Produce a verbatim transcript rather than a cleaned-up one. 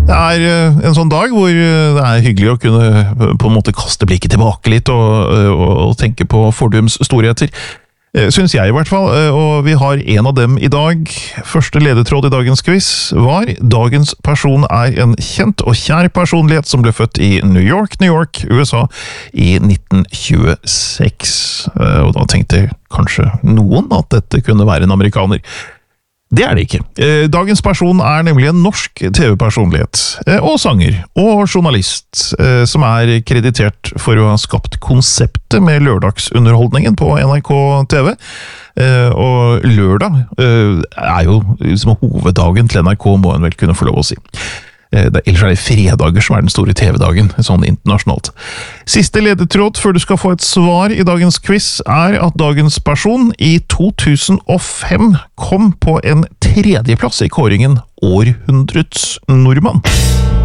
Det er eh, en sånn dag hvor eh, det er hyggelig å kunne eh, på en måte kaste blikket tilbake litt og, eh, og, og tenke på fordums storheter. Eh, Synes jeg i hvert fall, eh, og vi har en av dem i dag. Første ledetråd i dagens quiz var dagens person er en kjent og kjær personlighet som ble født i New York, New York, U S A i nitten tjueseks. Eh, Og da tenkte kanskje noen at dette kunne være en amerikaner. Det er det ikke. Eh, Dagens person er nemlig en norsk T V-personlighet, eh, og sanger, og journalist, eh, som er kreditert for å ha skapt konseptet med lørdagsunderholdningen på N R K T V. Eh, Og lørdag eh, er jo liksom hoveddagen til N R K, må en vel kunne få lov å si. Eh, Det, ellers er det fredager som er den store T V-dagen, sånn internasjonalt. Siste ledetråd før du skal få et svar i dagens quiz er at dagens person i to tusen og fem kom på en tredjeplass i kåringen Århundrets nordmann.